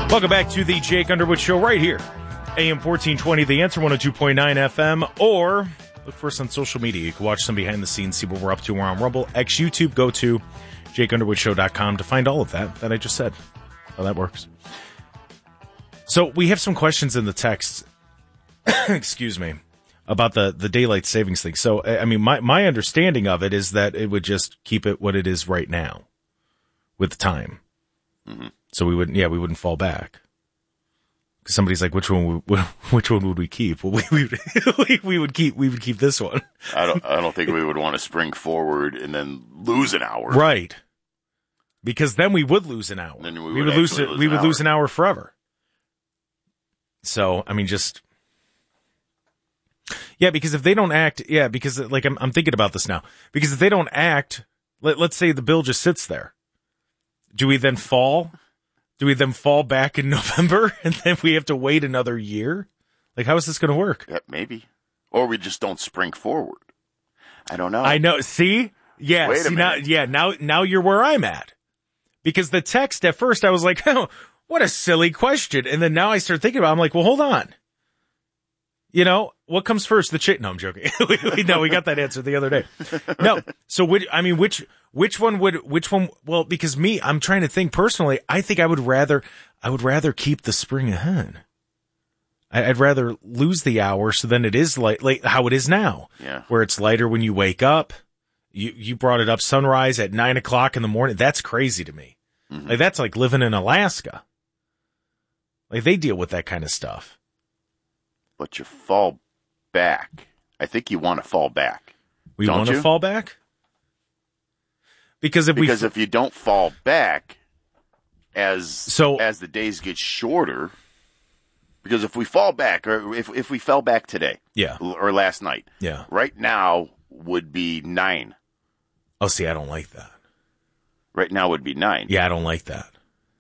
Welcome back to the Jake Underwood Show right here. AM 1420, The Answer, 102.9 FM, or look for us on social media. You can watch some behind the scenes, see what we're up to. We're on Rumble, X, YouTube. Go to JakeUnderwoodShow.com to find all of that I just said. How that works. So we have some questions in the text, excuse me, about the daylight savings thing. So, I mean, my understanding of it is that it would just keep it what it is right now with the time. Mm-hmm. So we wouldn't fall back. Because somebody's like, which one would we keep? Well, we would keep this one. I don't think we would want to spring forward and then lose an hour. Right. Because then we would lose an hour. Then we would lose an hour forever. So, I mean, because if they don't act, because like I'm thinking about this now. Because if they don't act, let's say the bill just sits there. Do we then fall? Do we then fall back in November and then we have to wait another year? Like, how is this going to work? Yeah, maybe. Or we just don't spring forward. I don't know. I know. See? Yeah. Wait a minute. Now you're where I'm at. Because the text at first I was like, oh, what a silly question. And then now I start thinking about it. I'm like, well, hold on. You know, what comes first? The chick? No, I'm joking. we got that answer the other day. No. So which one? Well, because I'm trying to think personally. I think I would rather keep the spring ahead. I'd rather lose the hour so then it is late how it is now. Yeah. Where it's lighter when you wake up. You brought it up, sunrise at 9:00 in the morning. That's crazy to me. Mm-hmm. Like that's like living in Alaska. Like they deal with that kind of stuff. But you fall back. I think you want to fall back. We want to fall back? Because if you don't fall back as the days get shorter, because if we fall back, or if we fell back today, or last night, right now would be 9. Oh, see, I don't like that. Right now would be 9. Yeah, I don't like that.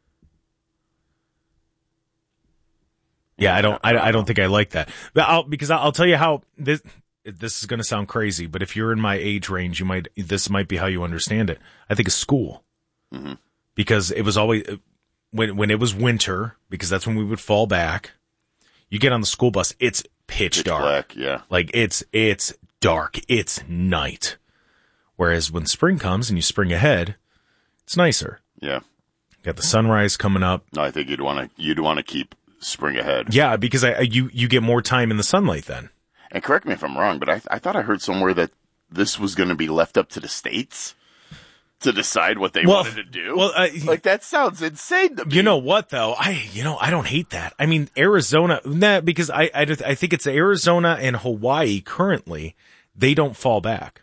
Yeah, I don't think I like that. But I'll tell you how this is going to sound crazy, but if you're in my age range, this might be how you understand it. I think it's school. Mm-hmm. Because it was always when it was winter, because that's when we would fall back. You get on the school bus, it's pitch dark. Black, yeah. Like it's dark. It's night. Whereas when spring comes and you spring ahead, it's nicer. Yeah. You got the sunrise coming up. No, I think you'd want to keep spring ahead. Yeah, because you get more time in the sunlight then. And correct me if I'm wrong, but I thought I heard somewhere that this was going to be left up to the states to decide what they wanted to do. Well, like that sounds insane to me. You know what though? I don't hate that. I mean, Arizona, because I think it's Arizona and Hawaii currently, they don't fall back.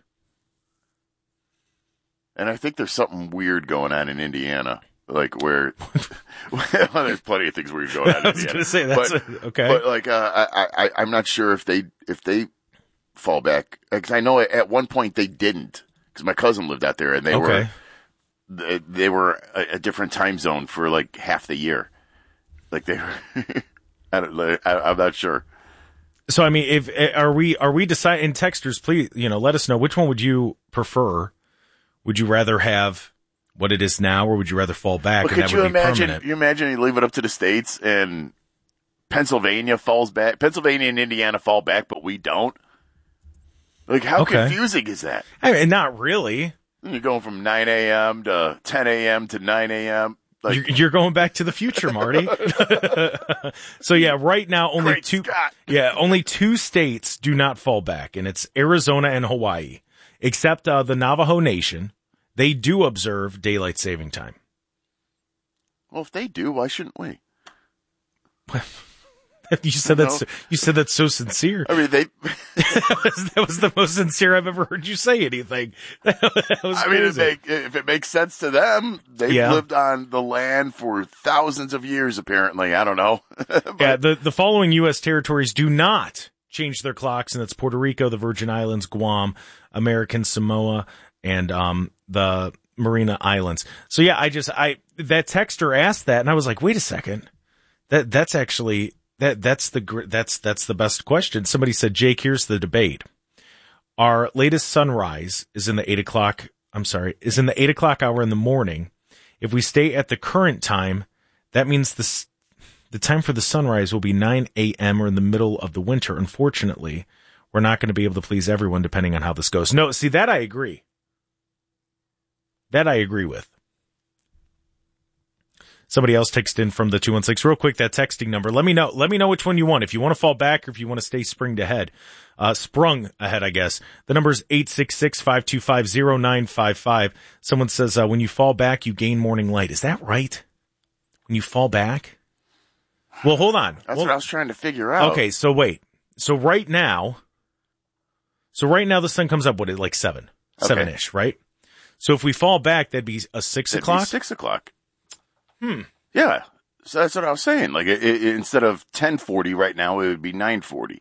And I think there's something weird going on in Indiana. Like where, well, there's plenty of things weird going on. I was going to say that's okay, but like I'm not sure if they fall back. Because I know at one point they didn't. Because my cousin lived out there, and they were a different time zone for like half the year. Like they were, I'm not sure. So I mean, are we deciding? Texters, please, let us know which one would you prefer. Would you rather have what it is now, or would you rather fall back? But could you imagine? You imagine you leave it up to the states, and Pennsylvania falls back. Pennsylvania and Indiana fall back, but we don't. Like, how confusing is that? I mean, not really. You're going from 9 a.m. to 10 a.m. to 9 a.m. Like, you're going back to the future, Marty. So yeah, right now only two states do not fall back, and it's Arizona and Hawaii, except the Navajo Nation. They do observe daylight saving time. Well, if they do, why shouldn't we? You said that's so sincere. I mean, that was the most sincere I've ever heard you say anything. That was crazy. If it makes sense to them, they've lived on the land for thousands of years, apparently. I don't know. Yeah, the following U.S. territories do not change their clocks, and that's Puerto Rico, the Virgin Islands, Guam, American Samoa, and the Marina Islands. So yeah, that texter asked that, and I was like, wait a second, that's actually. That's the best question. Somebody said, Jake, here's the debate. Our latest sunrise is in the 8 o'clock hour in the morning. If we stay at the current time, that means The time for the sunrise will be 9 a.m. or in the middle of the winter. Unfortunately, we're not going to be able to please everyone depending on how this goes. No, see, that I agree. That I agree with. Somebody else texted in from the 216. Real quick, that texting number. Let me know which one you want. If you want to fall back or if you want to stay sprung ahead, I guess. The number is 866-525-0955. Someone says, when you fall back, you gain morning light. Is that right? When you fall back? Well, hold on. That's what I was trying to figure out. Okay, so wait. So right now the sun comes up, like 7? Okay. 7-ish, right? So if we fall back, that'd be a 6 o'clock? That'd be 6 o'clock. Yeah. So that's what I was saying. Like, instead of 10:40 right now, it would be 9:40.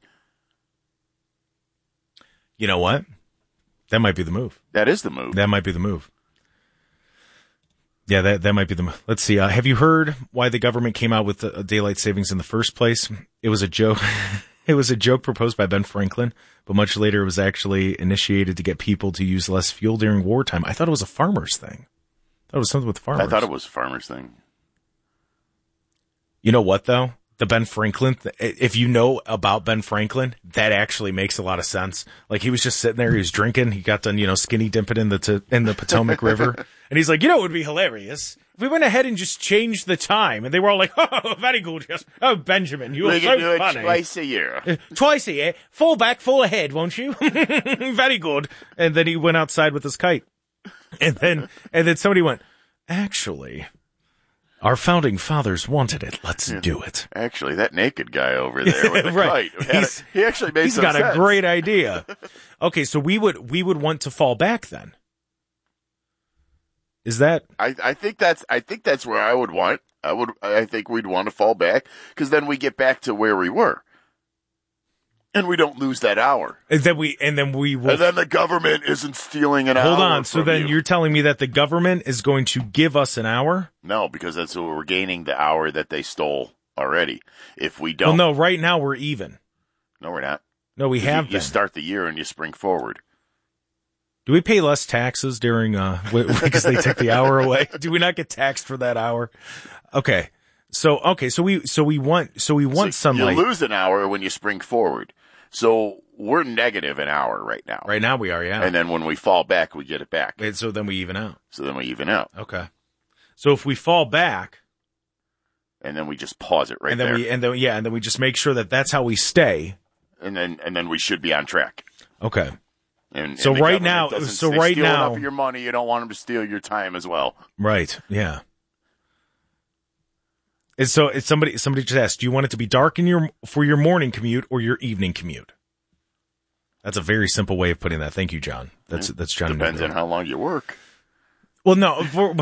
You know what? That might be the move. That is the move. That might be the move. Yeah, that might be the move. Let's see. Have you heard why the government came out with daylight savings in the first place? It was a joke. It was a joke proposed by Ben Franklin, but much later it was actually initiated to get people to use less fuel during wartime. I thought it was a farmer's thing. I thought it was something with farmers. I thought it was a farmer's thing. You know what, though? The Ben Franklin, if you know about Ben Franklin, that actually makes a lot of sense. Like, he was just sitting there, he was drinking, he got done, skinny dipping in the Potomac River. And he's like, it would be hilarious if we went ahead and just changed the time. And they were all like, oh, very good. Yes. Oh, Benjamin, you are so do it funny. Twice a year. Twice a year. Fall back, fall ahead, won't you? Very good. And then he went outside with his kite. And then somebody went, actually, our founding fathers wanted it. Let's do it. Actually, that naked guy over there with the right. kite, he actually made He's some got sense. a great idea. Okay, so we would want to fall back then. Is that? I think that's where I would want. I think we'd want to fall back because then we get back to where we were. And we don't lose that hour. And then we will. And then the government isn't stealing an hour. Hold on. So then you're telling me that the government is going to give us an hour? No, because that's what we're gaining the hour that they stole already. If we don't. Well, no, right now we're even. No, we're not. No, we have been. You start the year and you spring forward. Do we pay less taxes during, because they took the hour away? Do we not get taxed for that hour? Okay. So we want sunlight. You lose an hour when you spring forward. So we're negative an hour right now. Right now we are, yeah. And then when we fall back, we get it back. And so then we even out. Okay. So if we fall back. And then we just pause it there. And then we just make sure that that's how we stay. And then we should be on track. Okay. And so and right now, stealing up your money, you don't want them to steal your time as well. Right. Yeah. And so it's somebody just asked, do you want it to be dark for your morning commute or your evening commute? That's a very simple way of putting that. Thank you, John. That's John. Depends on how long you work. Well, no.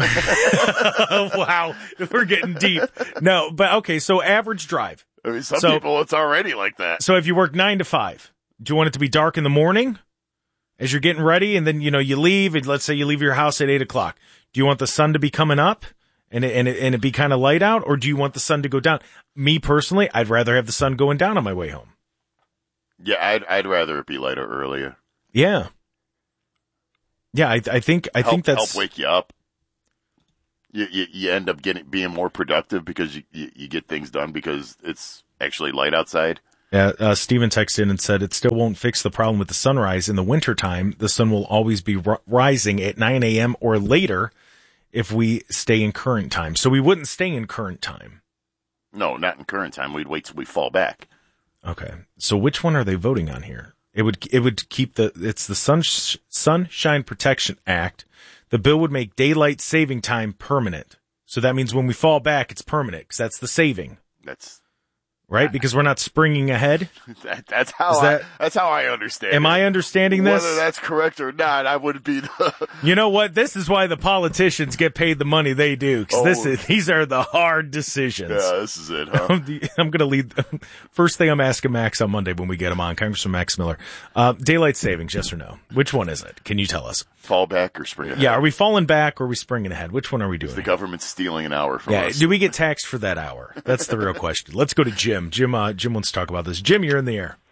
Wow. We're getting deep. No, but okay. So average drive. I mean, some people, it's already like that. So if you work 9 to 5, do you want it to be dark in the morning as you're getting ready? And then, you leave, and let's say you leave your house at 8 o'clock. Do you want the sun to be coming up? And it be kind of light out, or do you want the sun to go down? Me personally, I'd rather have the sun going down on my way home. Yeah, I'd rather it be lighter earlier. Yeah, yeah. I think that's help wake you up. You end up being more productive because you get things done because it's actually light outside. Yeah, Steven texted in and said it still won't fix the problem with the sunrise in the wintertime. The sun will always be rising at 9 a.m. or later. If we stay in current time. So we wouldn't stay in current time. No, not in current time. We'd wait till we fall back. Okay. So which one are they voting on here? It would keep it's the Sunshine Protection Act. The bill would make daylight saving time permanent. So that means when we fall back, it's permanent because that's the saving. That's right? Because we're not springing ahead. That's how I understand. Am I understanding this? Whether that's correct or not, I would be. You know what? This is why the politicians get paid the money they do. Because these are the hard decisions. Yeah, this is it, huh? I'm going to lead. First thing I'm asking Max on Monday when we get him on, Congressman Max Miller. Daylight savings, yes or no? Which one is it? Can you tell us? Fall back or spring ahead? Yeah, are we falling back or are we springing ahead? Which one are we doing? The government's stealing an hour from us. Do we get taxed for that hour? That's the real question. Let's go to Jim. Jim wants to talk about this. Jim, you're in the air.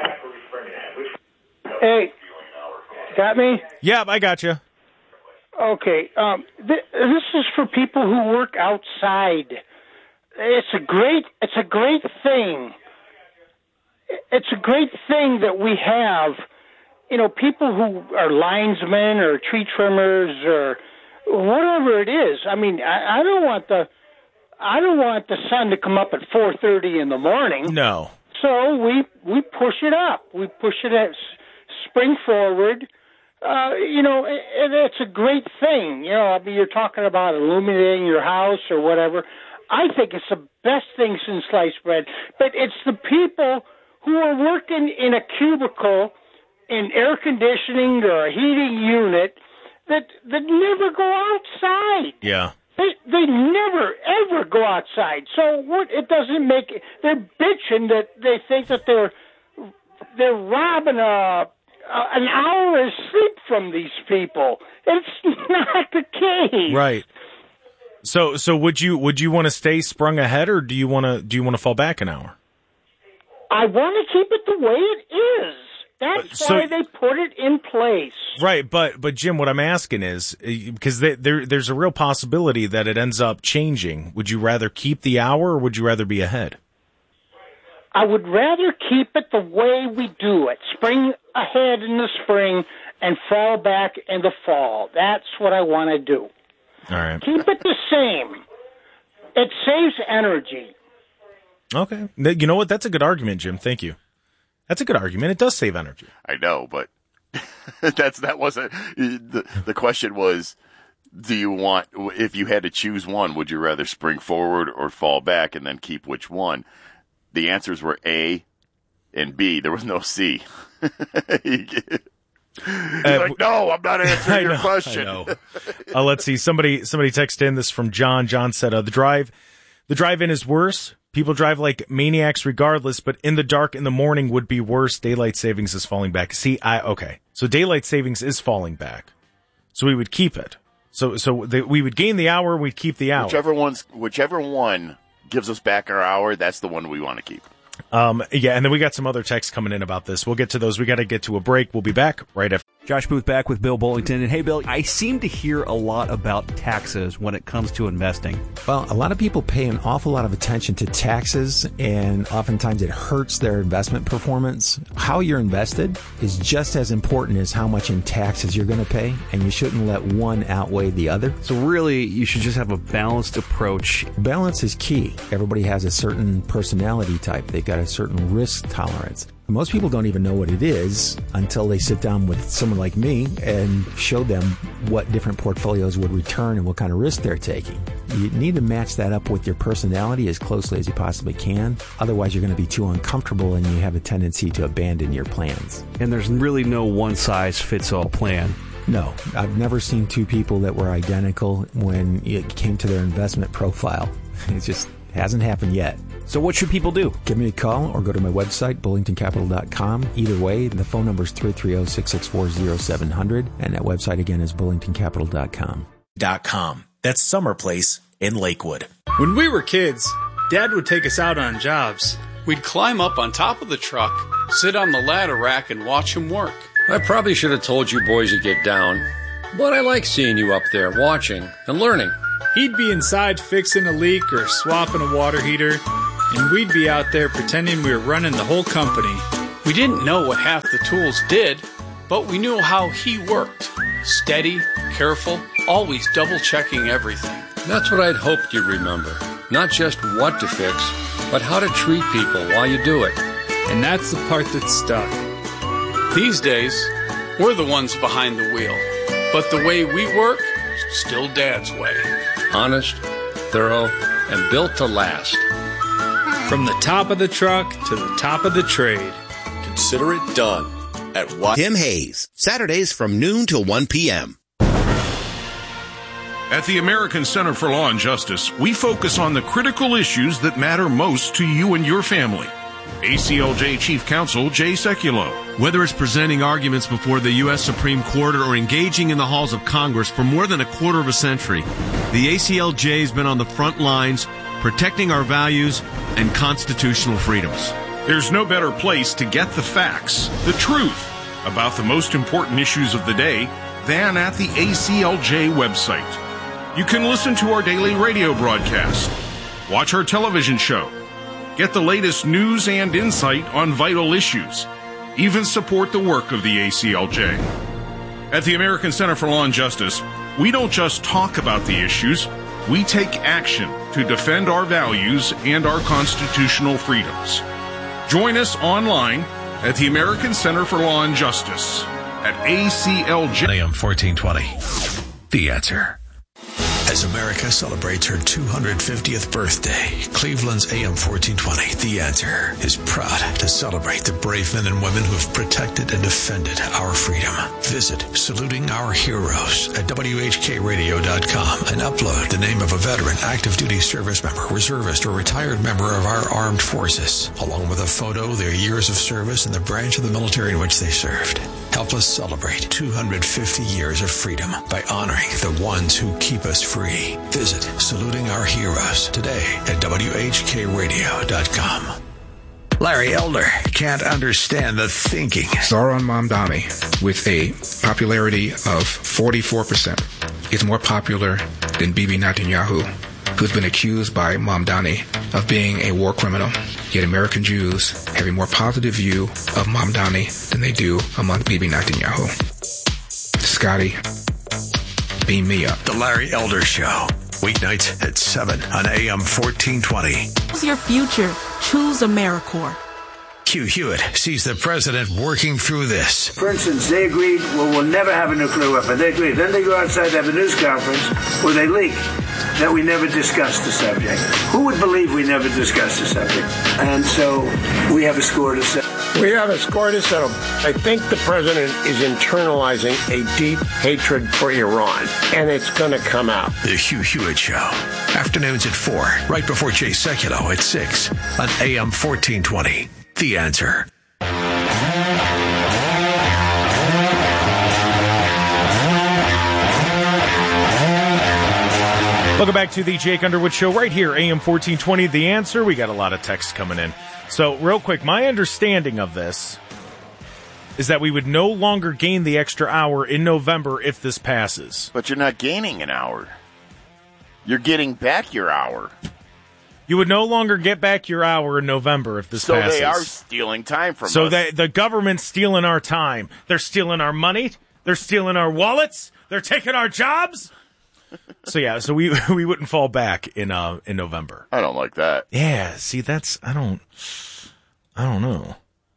Hey, got me? Yeah, I got you. Okay. This is for people who work outside. it's a great thing. It's a great thing that we have, people who are linesmen or tree trimmers or whatever it is. I mean, I don't want the sun to come up at 4:30 in the morning. No. So we push it up. We push it at spring forward. It's a great thing. I mean, you're talking about illuminating your house or whatever. I think it's the best thing since sliced bread. But it's the people who are working in a cubicle in air conditioning or a heating unit that never go outside. Yeah. They never, ever go outside. So what? It doesn't make it. They're bitching that they think that they're robbing an hour of sleep from these people. It's not the case. Right. So would you want to stay sprung ahead, or do you want to fall back an hour? I want to keep it the way it is. That's why they put it in place. Right, but Jim, what I'm asking is, because there's a real possibility that it ends up changing. Would you rather keep the hour, or would you rather be ahead? I would rather keep it the way we do it. Spring ahead in the spring and fall back in the fall. That's what I want to do. All right. Keep it the same. It saves energy. Okay. You know what? That's a good argument, Jim. Thank you. That's a good argument. It does save energy. I know, but that wasn't the question. Was, do you want, if you had to choose one, would you rather spring forward or fall back, and then keep which one? The answers were A and B. There was no C. He's like, no, I'm not answering your question. I know. Let's see. Somebody texted in this from John. John said, the drive-in is worse. People drive like maniacs regardless, but in the dark in the morning would be worse. Daylight savings is falling back. See, okay. So daylight savings is falling back. So we would keep it. We would gain the hour, we'd keep the hour. Whichever one gives us back our hour, that's the one we want to keep. Yeah, and then we got some other texts coming in about this. We'll get to those. We got to get to a break. We'll be back right after. Josh Booth back with Bill Bullington. And hey, Bill, I seem to hear a lot about taxes when it comes to investing. Well, a lot of people pay an awful lot of attention to taxes, and oftentimes it hurts their investment performance. How you're invested is just as important as how much in taxes you're going to pay, and you shouldn't let one outweigh the other. So really, you should just have a balanced approach. Balance is key. Everybody has a certain personality type. They've got a certain risk tolerance. Most people don't even know what it is until they sit down with someone like me and show them what different portfolios would return and what kind of risk they're taking. You need to match that up with your personality as closely as you possibly can. Otherwise, you're going to be too uncomfortable and you have a tendency to abandon your plans. And there's really no one-size-fits-all plan. No, I've never seen two people that were identical when it came to their investment profile. It just hasn't happened yet. So what should people do? Give me a call or go to my website, bullingtoncapital.com. Either way, the phone number is 330-664-0700, and that website again is bullingtoncapital.com. That's Summer Place in Lakewood. When we were kids, Dad would take us out on jobs. We'd climb up on top of the truck, sit on the ladder rack, and watch him work. I probably should have told you boys to get down, but I like seeing you up there watching and learning. He'd be inside fixing a leak or swapping a water heater, and we'd be out there pretending we were running the whole company. We didn't know what half the tools did, but we knew how he worked. Steady, careful, always double-checking everything. That's what I'd hoped you'd remember. Not just what to fix, but how to treat people while you do it. And that's the part that stuck. These days, we're the ones behind the wheel. But the way we work, still Dad's way. Honest, thorough, and built to last. From the top of the truck to the top of the trade. Consider it done at Tim Hayes, Saturdays from noon till 1 p.m. At the American Center for Law and Justice, we focus on the critical issues that matter most to you and your family. ACLJ Chief Counsel Jay Sekulow. Whether it's presenting arguments before the U.S. Supreme Court or engaging in the halls of Congress for more than a quarter of a century, the ACLJ has been on the front lines protecting our values and constitutional freedoms. There's no better place to get the facts, the truth, about the most important issues of the day than at the ACLJ website. You can listen to our daily radio broadcast, Watch our television show. Get the latest news and insight on vital issues. Even support the work of the ACLJ. At the American Center for Law and Justice, we don't just talk about the issues, we take action to defend our values and our constitutional freedoms. Join us online at the American Center for Law and Justice at ACLJ. AM 1420. The Answer. As America celebrates her 250th birthday, Cleveland's AM 1420, The Answer, is proud to celebrate the brave men and women who have protected and defended our freedom. Visit Saluting Our Heroes at WHKRadio.com and upload the name of a veteran, active duty service member, reservist, or retired member of our armed forces, along with a photo, their years of service, and the branch of the military in which they served. Help us celebrate 250 years of freedom by honoring the ones who keep us free. Visit Saluting Our Heroes today at WHKRadio.com. Larry Elder can't understand the thinking. Zohran Mamdani, with a popularity of 44%, is more popular than Bibi Netanyahu, who's been accused by Mamdani of being a war criminal. Yet American Jews have a more positive view of Mamdani than they do among Bibi Netanyahu. Scotty, beam me up. The Larry Elder Show. Weeknights at 7 on AM 1420. Choose your future. Choose AmeriCorps. Hugh Hewitt sees the president working through this. For instance, they agreed, we'll never have a nuclear weapon. They agreed. Then they go outside to have a news conference where they leak that we never discussed the subject. Who would believe we never discussed the subject? And so we have a score to settle. We have a score to settle. I think the president is internalizing a deep hatred for Iran, and it's going to come out. The Hugh Hewitt Show. Afternoons at 4, right before Jay Sekulow at 6 on AM 1420. The Answer. Welcome back to the Jake Underwood Show right here, AM 1420, The Answer. We got a lot of texts coming in. So, real quick, my understanding of this is that we would no longer gain the extra hour in November if this passes. But you're not gaining an hour. You're getting back your hour. You would no longer get back your hour in November if this passes. So they are stealing time from us. So the government's stealing our time. They're stealing our money. They're stealing our wallets. They're taking our jobs. So we wouldn't fall back in November. I don't like that. Yeah, see, that's I don't know.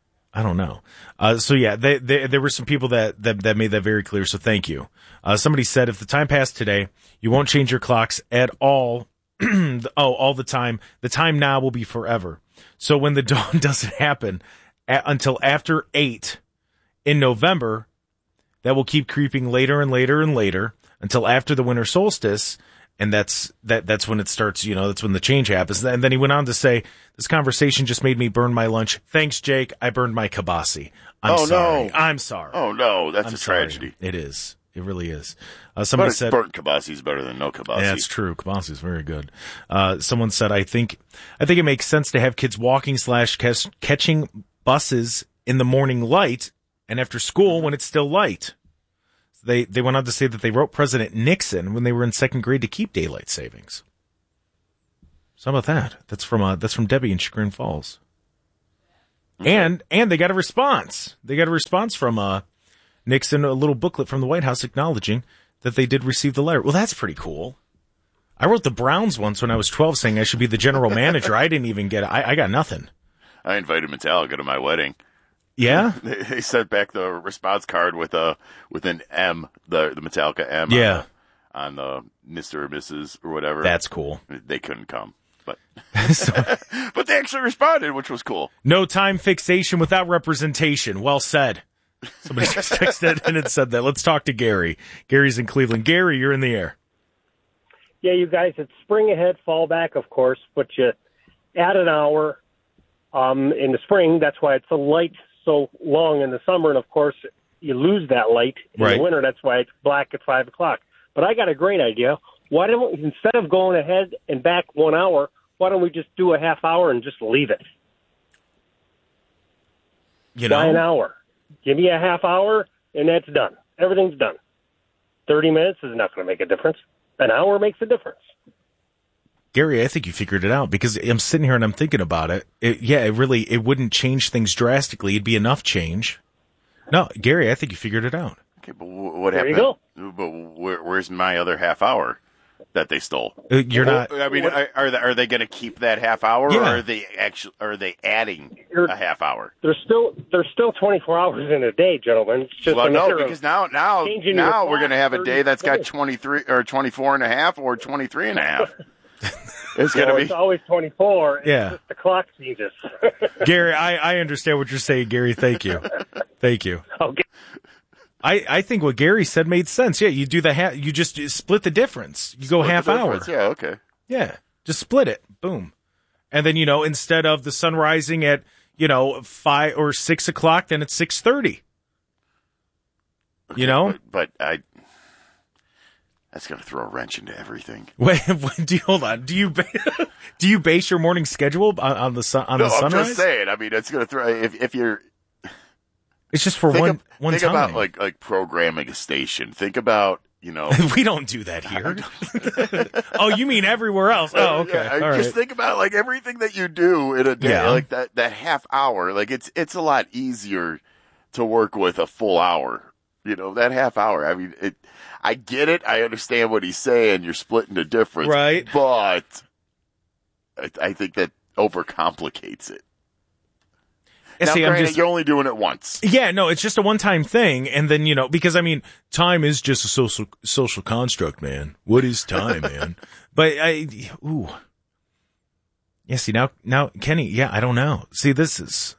There were some people that made that very clear. So thank you. Somebody said if the time passed today, you won't change your clocks at all. All the time. The time now will be forever. So when the dawn doesn't happen until after 8 in November, that will keep creeping later and later and later until after the winter solstice, and that's when it starts, that's when the change happens. And then he went on to say, this conversation just made me burn my lunch. Thanks, Jake. I burned my kibasi. I'm sorry. Oh, no. That's a tragedy. It is. It really is. Somebody said burnt kibasi is better than no kibasi. Yeah, that's true. Kibasi is very good. Someone said, I think it makes sense to have kids walking / catching buses in the morning light and after school when it's still light. They went on to say that they wrote President Nixon when they were in second grade to keep daylight savings. So how about that? That's from Debbie in Chagrin Falls. Okay. And they got a response. They got a response from Nixon, a little booklet from the White House acknowledging that they did receive the letter. Well, that's pretty cool. I wrote the Browns once when I was 12 saying I should be the general manager. I didn't even get it. I got nothing. I invited Metallica to my wedding. Yeah? They sent back the response card with an M, the Metallica M. Yeah. On the Mr. or Mrs. or whatever. That's cool. They couldn't come. But but they actually responded, which was cool. No time fixation without representation. Well said. Somebody just texted in and said that. Let's talk to Gary. Gary's in Cleveland. Gary, you're in the air. Yeah, you guys, it's spring ahead, fall back, of course, but you add an hour in the spring. That's why it's so light so long in the summer, and of course you lose that light in the winter. That's why it's black at 5 o'clock. But I got a great idea. Why don't we, instead of going ahead and back 1 hour, why don't we just do a half hour and just leave it? Why an hour? Give me a half hour and that's done. Everything's done. 30 minutes is not going to make a difference. An hour makes a difference. Gary, I think you figured it out, because I'm sitting here and I'm thinking about it. It wouldn't change things drastically. It'd be enough change. No, Gary, I think you figured it out. Okay, but what There happened? you go. But where's my other half hour that they stole? You're not. I mean, are they going to keep that half hour, Yeah. or are they adding a half hour? There's still 24 hours in a day, gentlemen. It's just Well, a no, matter because of now changing your we're going to have a clock day that's got 30 23 or 24 and a half or 23 and a half. It's going to be. It's always 24. It's Yeah. just the clock changes. Gary, I understand what you're saying, Gary. Thank you. Thank you. Okay. I think what Gary said made sense. Yeah, you do you just split the difference. You go half hour. Yeah, okay. Yeah, just split it. Boom. And then, instead of the sun rising at, 5 or 6 o'clock, then it's 6:30. Okay, But that's going to throw a wrench into everything. Wait, hold on. Do you base your morning schedule on the sun, the sunrise? I'm just saying. I mean, it's going to throw, if you're. It's just for one time. Think about like programming a station. Think about, We don't do that here. Oh, you mean everywhere else? Oh, okay. All just right. think about like everything that you do in a day, Yeah. like that half hour. Like it's a lot easier to work with a full hour. That half hour. I mean, I get it. I understand what he's saying. You're splitting the difference, Right. But I think that overcomplicates it. Yeah, Now, see, granted, you're only doing it once. Yeah, no, it's just a one-time thing, and then because time is just a social construct, man. What is time, man? But yeah. See now, Kenny. Yeah, I don't know. See, this is.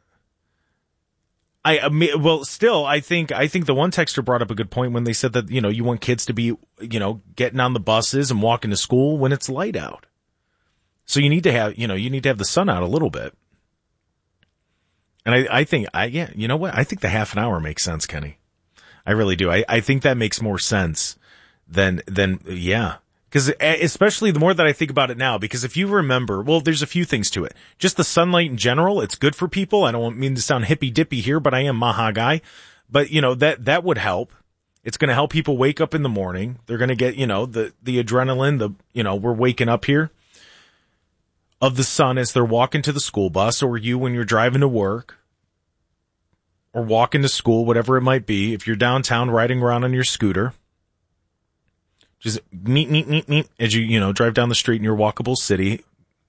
Still, I think the one texter brought up a good point when they said that you want kids to be getting on the buses and walking to school when it's light out. So you need to have the sun out a little bit. And I think you know what? I think the half an hour makes sense, Kenny. I really do. I think that makes more sense than yeah. Because especially the more that I think about it now, because if you remember, well, there's a few things to it. Just the sunlight in general, it's good for people. I don't mean to sound hippy dippy here, but I am Maha guy. But that would help. It's going to help people wake up in the morning. They're going to get the adrenaline. We're waking up here. Of the sun as they're walking to the school bus, or you when you're driving to work or walking to school, whatever it might be. If you're downtown riding around on your scooter, just meet as you drive down the street in your walkable city.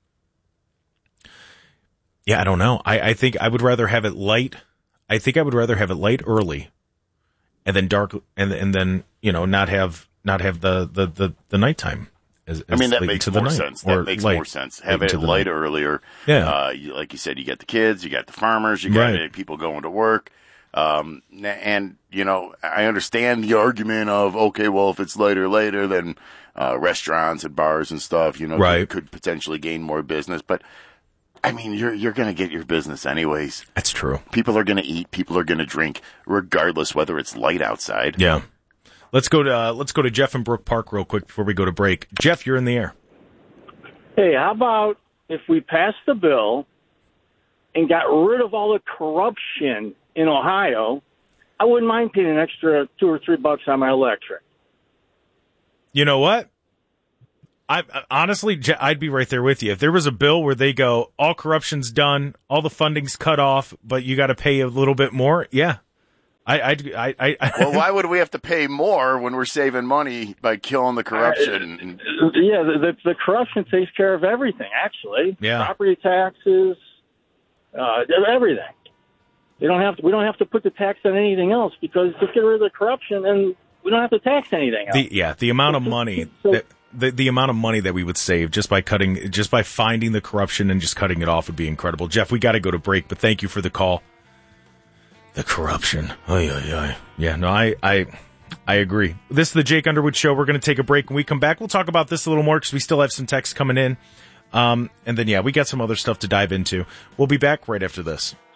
Yeah, I don't know. I think I would rather have it light. I think I would rather have it light early and then dark and then not have the nighttime. I mean, that makes more sense. That makes more sense. Have it light earlier. Yeah. Like you said, you got the kids, you got the farmers, you got people going to work. And, I understand the argument of, okay, well, if it's later, then restaurants and bars and stuff, could potentially gain more business. But, I mean, you're going to get your business anyways. That's true. People are going to eat. People are going to drink, regardless whether it's light outside. Yeah. Let's go to Jeff in Brook Park real quick before we go to break. Jeff, you're in the air. Hey, how about if we passed the bill and got rid of all the corruption in Ohio? I wouldn't mind paying an extra $2 or $3 on my electric. You know what? Honestly, I'd be right there with you. If there was a bill where they go, all corruption's done, all the funding's cut off, but you got to pay a little bit more, yeah. Well, why would we have to pay more when we're saving money by killing the corruption? Yeah, the corruption takes care of everything, actually. Yeah. Property taxes, everything. We don't have to put the tax on anything else, because just get rid of the corruption and we don't have to tax anything else. The amount of money the amount of money that we would save just by finding the corruption and just cutting it off would be incredible. Jeff, we got to go to break, but thank you for the call. The corruption. Yeah, no, I agree. This is the Jake Underwood Show. We're going to take a break. When we come back, we'll talk about this a little more because we still have some texts coming in. And then, we got some other stuff to dive into. We'll be back right after this.